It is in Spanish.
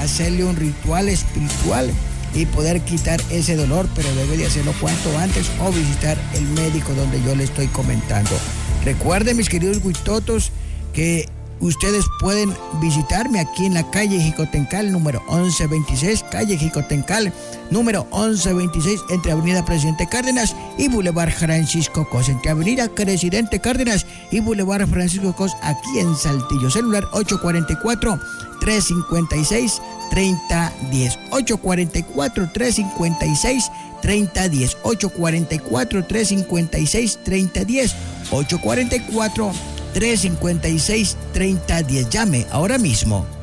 hacerle un ritual espiritual y poder quitar ese dolor, pero debe de hacerlo cuanto antes o visitar el médico donde yo le estoy comentando. Recuerden, mis queridos huitotos, que ustedes pueden visitarme aquí en la calle Jicotencal, número 1126, calle Jicotencal, número 1126, entre Avenida Presidente Cárdenas y Boulevard Francisco Cos, entre Avenida Presidente Cárdenas y Boulevard Francisco Cos, aquí en Saltillo. Celular 844-356-3010, 844-356-3010, 844-356-3010, 844-356-3010. Llame ahora mismo.